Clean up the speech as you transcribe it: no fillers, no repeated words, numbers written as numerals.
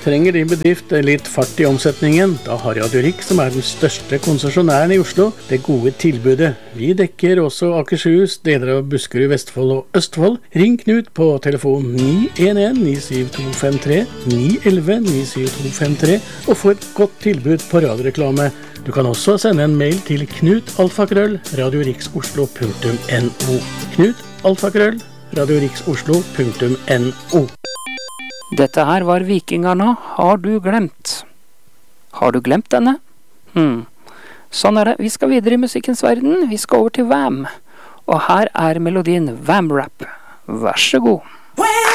Trenger din bedrift litt fart i omsetningen? Da har Radio Rik, som den største konsesjonæren i Oslo, det gode tilbudet. Vi dekker også Akershus, deler av Buskerud, Vestfold og Østfold. Ring Knut på telefon 911-97253, 911-97253, og få et godt tilbud på radioreklame. Du kan også sende en mail til knut@radioriksoslo.no. knut@radioriksoslo.no. Dette her var Vikingarna, Har du glemt? Har du glemt denne? Sånn det. Vi skal videre i musikkens verden. Vi skal over til Wham. Og her melodien Wham Rap. Vær så god.